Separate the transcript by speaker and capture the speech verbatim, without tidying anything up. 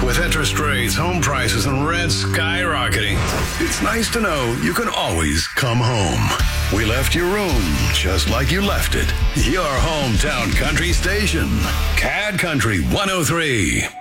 Speaker 1: With interest rates, home prices, and rent skyrocketing, it's nice to know you can always come home. We left your room just like you left it. Your hometown country station, C A D Country one oh three.